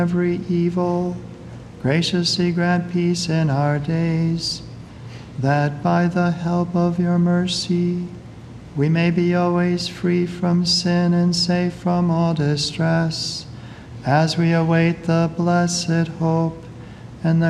every evil, graciously grant peace in our days, that by the help of your mercy we may be always free from sin and safe from all distress, as we await the blessed hope and the